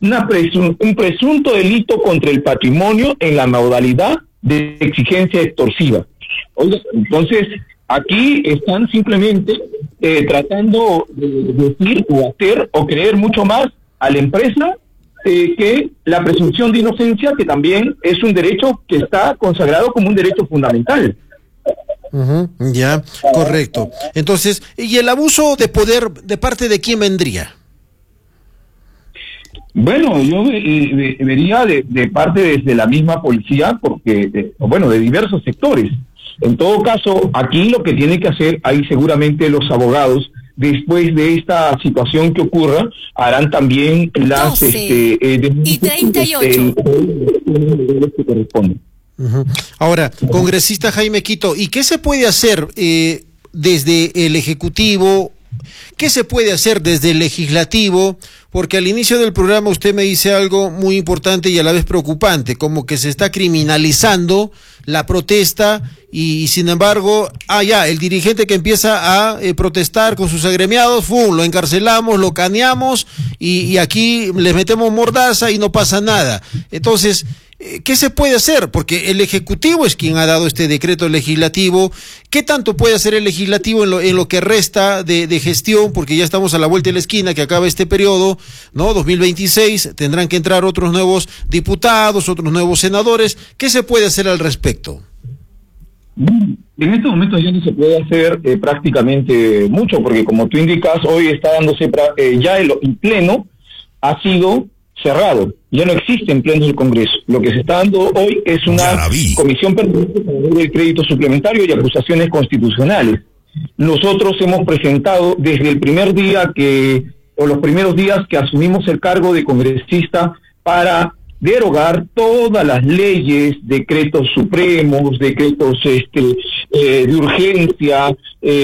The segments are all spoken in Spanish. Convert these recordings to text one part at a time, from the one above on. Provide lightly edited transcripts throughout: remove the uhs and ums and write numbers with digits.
un presunto delito contra el patrimonio en la modalidad de exigencia extorsiva. Oiga, entonces, aquí están simplemente tratando de decir o hacer o creer mucho más a la empresa que la presunción de inocencia, que también es un derecho que está consagrado como un derecho fundamental. Ya, correcto. Entonces, ¿y el abuso de poder de parte de quién vendría? Bueno, yo vería de parte desde la misma policía, porque, de diversos sectores. En todo caso, aquí lo que tiene que hacer, ahí seguramente los abogados, después de esta situación que ocurra, harán también las... 12:38. Que corresponden. Ahora, congresista Jaime Quito, ¿y qué se puede hacer desde el Ejecutivo? ¿Qué se puede hacer desde el Legislativo? Porque al inicio del programa usted me dice algo muy importante y a la vez preocupante, como que se está criminalizando la protesta y sin embargo, el dirigente que empieza a protestar con sus agremiados, lo encarcelamos, lo caneamos y aquí les metemos mordaza y no pasa nada. Entonces, ¿qué se puede hacer? Porque el Ejecutivo es quien ha dado este decreto legislativo. ¿Qué tanto puede hacer el Legislativo en lo que resta de gestión? Porque ya estamos a la vuelta de la esquina, que acaba este periodo, ¿no? 2026, tendrán que entrar otros nuevos diputados, otros nuevos senadores. ¿Qué se puede hacer al respecto? En este momento ya no se puede hacer prácticamente mucho, porque como tú indicas, hoy está dándose ya el pleno ha sido cerrado, ya no existe en pleno del Congreso. Lo que se está dando hoy es una comisión permanente para ver el crédito suplementario y acusaciones constitucionales. Nosotros hemos presentado desde el primer día los primeros días que asumimos el cargo de congresista para derogar todas las leyes, decretos supremos, decretos de urgencia,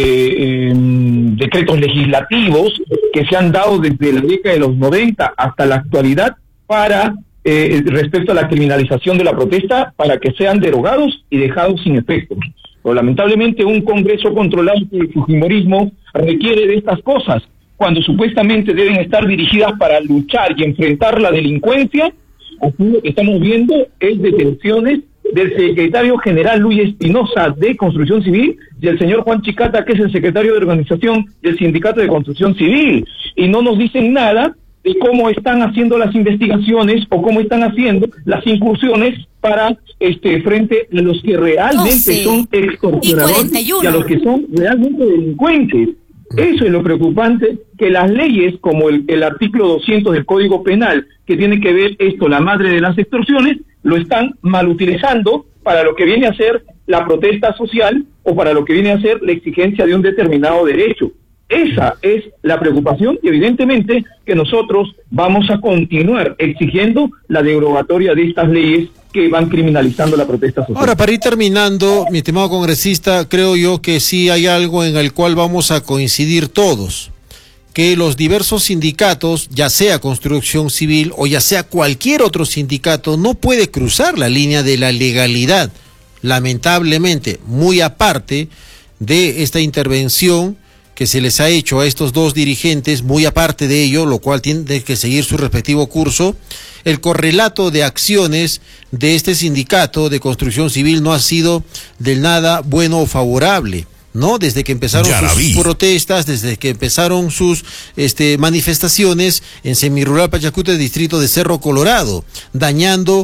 decretos legislativos que se han dado desde la década de los 90 hasta la actualidad para respecto a la criminalización de la protesta, para que sean derogados y dejados sin efecto. Pero lamentablemente un Congreso controlado por el fujimorismo requiere de estas cosas, cuando supuestamente deben estar dirigidas para luchar y enfrentar la delincuencia. Aquí lo que estamos viendo es detenciones del secretario general Luis Espinosa de Construcción Civil y el señor Juan Chicata, que es el secretario de organización del Sindicato de Construcción Civil, y no nos dicen nada de cómo están haciendo las investigaciones o cómo están haciendo las incursiones para frente a los que realmente son extorsionadores y a los que son realmente delincuentes. Eso es lo preocupante, que las leyes como el artículo 200 del Código Penal, que tiene que ver la madre de las extorsiones, lo están mal utilizando para lo que viene a ser la protesta social o para lo que viene a ser la exigencia de un determinado derecho. Esa es la preocupación y evidentemente que nosotros vamos a continuar exigiendo la derogatoria de estas leyes que van criminalizando la protesta social. Ahora, para ir terminando, mi estimado congresista, creo yo que sí hay algo en el cual vamos a coincidir todos, que los diversos sindicatos, ya sea Construcción Civil o ya sea cualquier otro sindicato, no puede cruzar la línea de la legalidad, lamentablemente, muy aparte de esta intervención que se les ha hecho a estos dos dirigentes, muy aparte de ello, lo cual tiene que seguir su respectivo curso. El correlato de acciones de este sindicato de Construcción Civil no ha sido del nada bueno o favorable, ¿no? Desde que empezaron sus protestas, desde que empezaron sus manifestaciones en Semirural Pachacuti, distrito de Cerro Colorado, dañando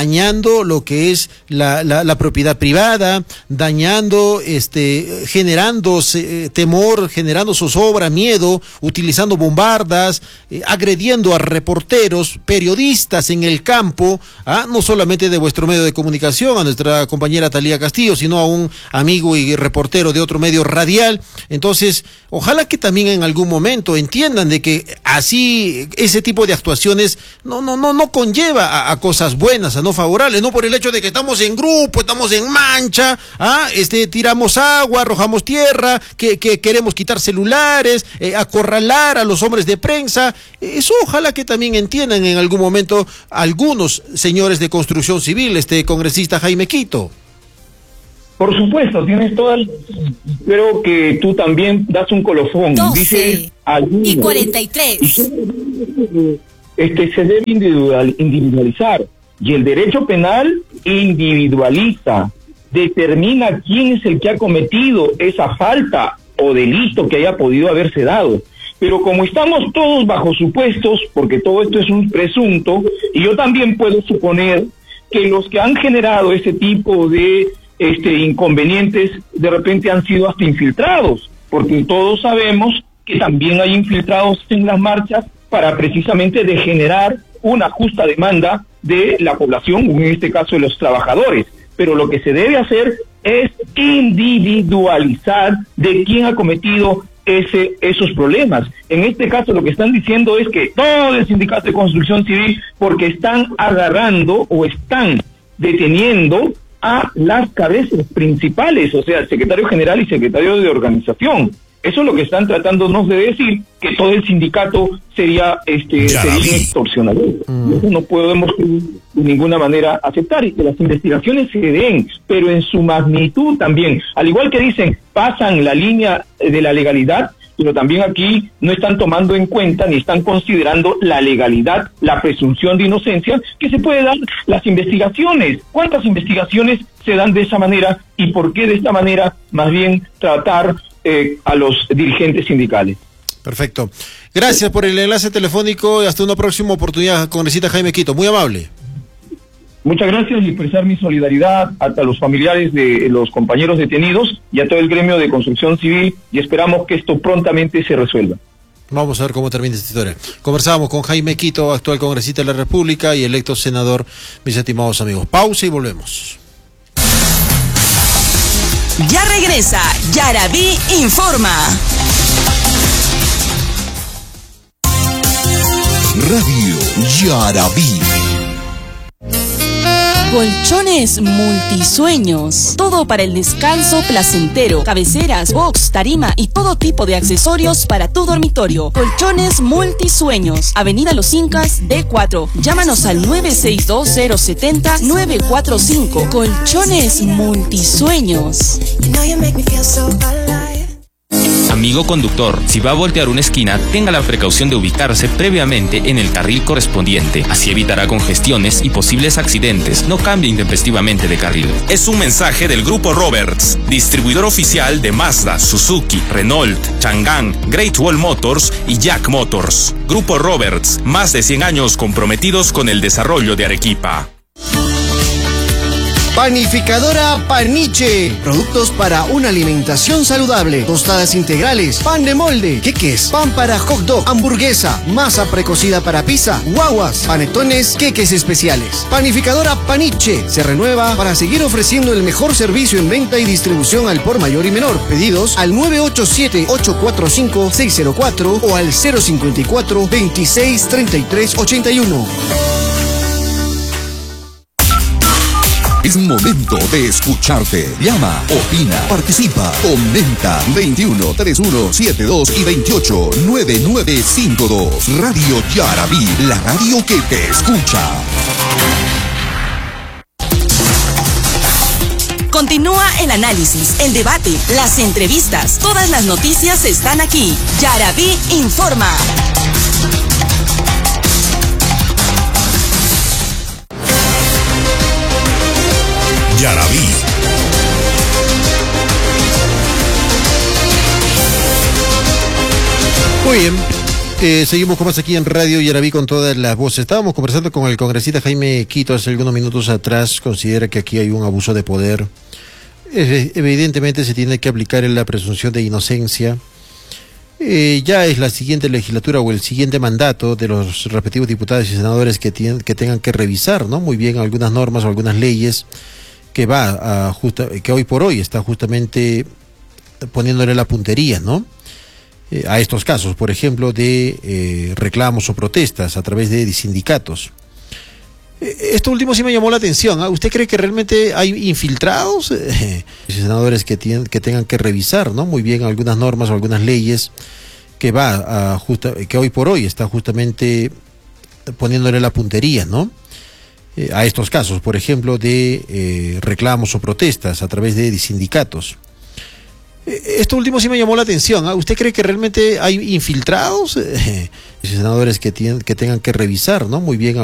lo que es la propiedad privada, dañando, generando temor, generando zozobra, miedo, utilizando bombardas, agrediendo a reporteros, periodistas en el campo, no solamente de vuestro medio de comunicación, a nuestra compañera Talía Castillo, sino a un amigo y reportero de otro medio radial. Entonces, ojalá que también en algún momento entiendan de que así ese tipo de actuaciones no conlleva a cosas buenas, a no favorables, no por el hecho de que estamos en grupo, estamos en mancha, tiramos agua, arrojamos tierra, que queremos quitar celulares, acorralar a los hombres de prensa. Eso ojalá que también entiendan en algún momento algunos señores de Construcción Civil, congresista Jaime Quito. Por supuesto, tienes toda creo que tú también das un colofón. 12:43. se debe individualizar. Y el derecho penal individualiza, determina quién es el que ha cometido esa falta o delito que haya podido haberse dado. Pero como estamos todos bajo supuestos, porque todo esto es un presunto, y yo también puedo suponer que los que han generado ese tipo de inconvenientes de repente han sido hasta infiltrados, porque todos sabemos que también hay infiltrados en las marchas para precisamente de generar una justa demanda de la población, en este caso de los trabajadores. Pero lo que se debe hacer es individualizar de quién ha cometido esos problemas. En este caso lo que están diciendo es que todo el sindicato de construcción civil, porque están agarrando o están deteniendo a las cabezas principales, o sea, el secretario general y secretario de organización. Eso es lo que están tratándonos de decir, que todo el sindicato sería extorsionador. Eso no podemos de ninguna manera aceptar, y que las investigaciones se den, pero en su magnitud también. Al igual que dicen, pasan la línea de la legalidad, pero también aquí no están tomando en cuenta ni están considerando la legalidad, la presunción de inocencia que se puede dar las investigaciones. ¿Cuántas investigaciones se dan de esa manera y por qué de esta manera más bien tratar a los dirigentes sindicales? Perfecto. Gracias por el enlace telefónico y hasta una próxima oportunidad, congresista Jaime Quito. Muy amable. Muchas gracias, y expresar mi solidaridad a los familiares de los compañeros detenidos y a todo el gremio de construcción civil, y esperamos que esto prontamente se resuelva. Vamos a ver cómo termina esta historia. Conversamos con Jaime Quito, actual congresista de la República y electo senador, mis estimados amigos. Pausa y volvemos. Ya regresa Yarabí Informa. Radio Yarabí. Colchones multisueños. Todo para el descanso placentero. Cabeceras, box, tarima y todo tipo de accesorios para tu dormitorio. Colchones multisueños. Avenida Los Incas, D4. Llámanos al 962-070-945. Colchones multisueños. Amigo conductor, si va a voltear una esquina, tenga la precaución de ubicarse previamente en el carril correspondiente. Así evitará congestiones y posibles accidentes. No cambie intempestivamente de carril. Es un mensaje del Grupo Roberts, distribuidor oficial de Mazda, Suzuki, Renault, Chang'an, Great Wall Motors y Jack Motors. Grupo Roberts, más de 100 años comprometidos con el desarrollo de Arequipa. Panificadora Paniche. Productos para una alimentación saludable. Tostadas integrales, pan de molde, queques, pan para hot dog, hamburguesa, masa precocida para pizza, guaguas, panetones, queques especiales. Panificadora Paniche se renueva para seguir ofreciendo el mejor servicio en venta y distribución al por mayor y menor. Pedidos al 987-845-604 o al 054-263381. Es momento de escucharte. Llama, opina, participa, comenta. 21 31 72 y 28 9952. Radio Yarabí, la radio que te escucha. Continúa el análisis, el debate, las entrevistas. Todas las noticias están aquí. Yarabí Informa. Yarabí. Muy bien, seguimos con más aquí en Radio Yarabí con todas las voces. Estábamos conversando con el congresista Jaime Quito hace algunos minutos atrás. Considera que aquí hay un abuso de poder. Evidentemente se tiene que aplicar en la presunción de inocencia. Ya es la siguiente legislatura o el siguiente mandato de los respectivos diputados y senadores que tengan que revisar, ¿no? Muy bien algunas normas o algunas leyes que que hoy por hoy está justamente poniéndole la puntería, ¿no? A estos casos, por ejemplo, de reclamos o protestas a través de sindicatos. Esto último sí me llamó la atención. ¿Usted cree que realmente hay infiltrados? Senadores que tengan que revisar, ¿no? Muy bien algunas normas o algunas leyes que hoy por hoy está justamente poniéndole la puntería, ¿no? A estos casos, por ejemplo, de reclamos o protestas a través de sindicatos. Esto último sí me llamó la atención. ¿Usted cree que realmente hay infiltrados? Senadores que tengan que revisar, ¿no? Muy bien